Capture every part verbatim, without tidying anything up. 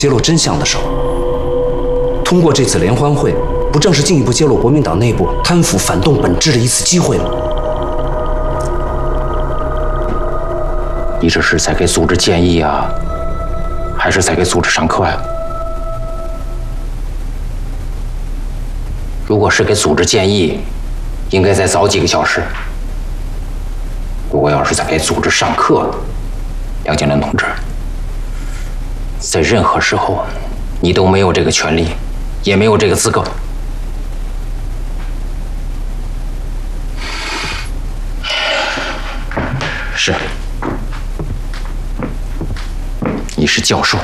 揭露真相的时候。通过这次联欢会，不正是进一步揭露国民党内部贪腐反动本质的一次机会吗？ 你这是在给组织建议啊，还是在给组织上课呀？如果是给组织建议，应该再早几个小时。如果要是在给组织上课，梁建伦同志，在任何时候，你都没有这个权利，也没有这个资格。是，你是教授，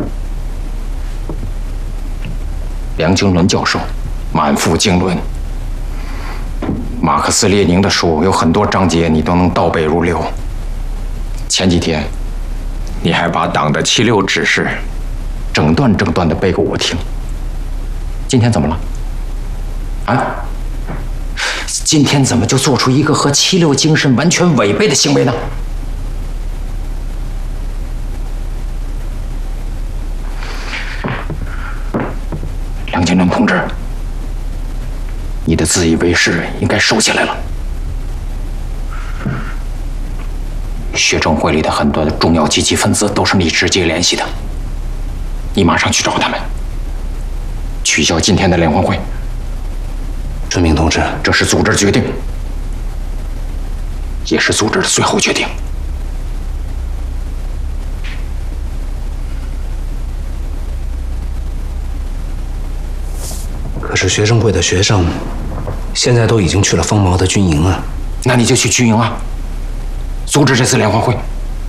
梁经纶教授，满腹经纶。马克思列宁的书有很多章节你都能倒背如流。前几天，你还把党的七六指示整段整段的背给我听。今天怎么了？啊？今天怎么就做出一个和七六精神完全违背的行为呢？梁建纶同志，你的自以为是应该收起来了。学生会里的很多的重要积极分子都是你直接联系的，你马上去找他们，取消今天的联欢会。 春明同志， 这是组织决定，也是组织的最后决定。 可是学生会的学生现在都已经去了方毛的军营啊。 那你就去军营啊，阻止这次联欢会。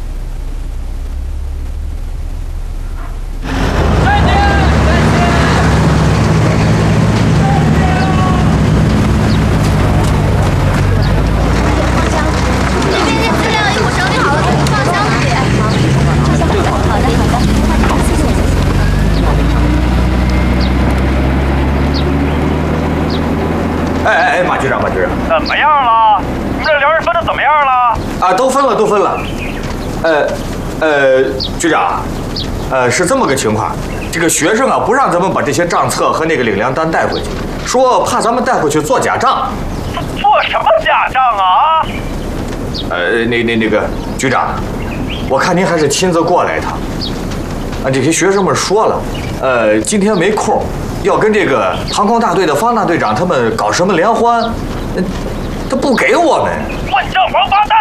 怎么样了？你们这粮食分的怎么样了？ 啊，都分了，都分了。呃，呃，局长，呃，是这么个情况，这个学生啊不让咱们把这些账册和那个领粮单带回去，说怕咱们带回去做假账。 做什么假账啊？ 呃，那那那个局长，我看您还是亲自过来一趟。啊，这些学生们说了，呃，今天没空，要跟这个航空大队的方大队长他们搞什么联欢。他不给我们， 混账王八蛋！